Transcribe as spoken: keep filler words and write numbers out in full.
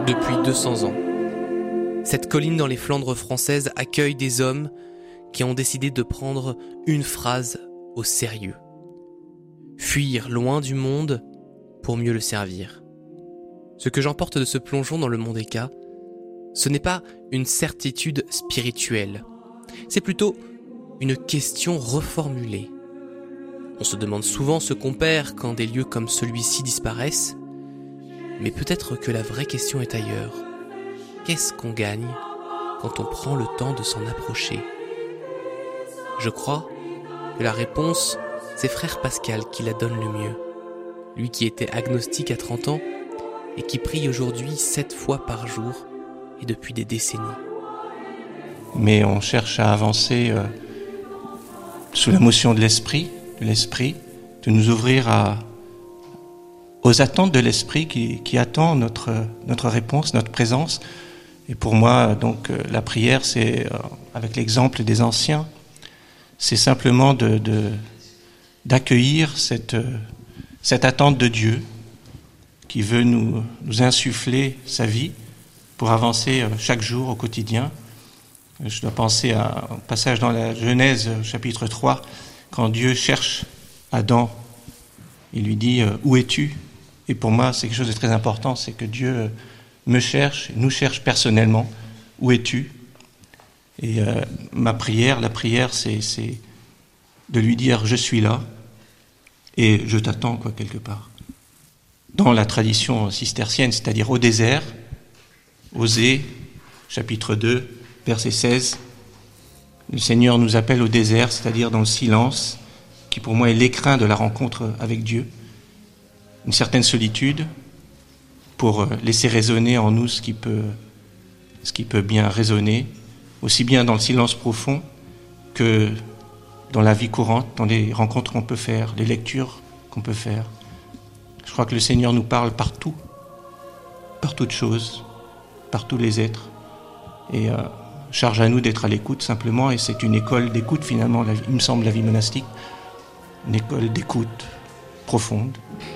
Depuis deux cents ans, cette colline dans les Flandres françaises accueille des hommes qui ont décidé de prendre une phrase au sérieux. Fuir loin du monde pour mieux le servir. Ce que j'emporte de ce plongeon dans le Mondéka, ce n'est pas une certitude spirituelle, c'est plutôt une question reformulée. On se demande souvent ce qu'on perd quand des lieux comme celui-ci disparaissent, mais peut-être que la vraie question est ailleurs. Qu'est-ce qu'on gagne quand on prend le temps de s'en approcher ? Je crois que la réponse, c'est frère Pascal qui la donne le mieux. Lui qui était agnostique à trente ans et qui prie aujourd'hui sept fois par jour et depuis des décennies. Mais on cherche à avancer euh, sous la motion de l'esprit, de l'esprit, de nous ouvrir à, aux attentes de l'esprit qui, qui attend notre, notre réponse, notre présence. Et pour moi, donc, la prière, c'est, euh, avec l'exemple des anciens, c'est simplement de, de, d'accueillir cette, cette attente de Dieu qui veut nous, nous insuffler sa vie pour avancer chaque jour au quotidien. Je dois penser à un passage dans la Genèse, chapitre trois, quand Dieu cherche Adam, il lui dit « Où es-tu » Et pour moi, c'est quelque chose de très important, c'est que Dieu me cherche, nous cherche personnellement. « Où es-tu » Et euh, ma prière, la prière, c'est, c'est de lui dire « Je suis là et je t'attends » quoi, quelque part. Dans la tradition cistercienne, c'est-à-dire au désert, Osée, chapitre deux, verset seize, le Seigneur nous appelle au désert, c'est-à-dire dans le silence, qui pour moi est l'écrin de la rencontre avec Dieu. Une certaine solitude pour laisser résonner en nous ce qui peut, ce qui peut bien résonner, aussi bien dans le silence profond que dans la vie courante, dans les rencontres qu'on peut faire, les lectures qu'on peut faire. Je crois que le Seigneur nous parle partout, par toutes choses, par tous les êtres. Et euh, charge à nous d'être à l'écoute simplement, et c'est une école d'écoute finalement, la vie, il me semble, la vie monastique, une école d'écoute profonde.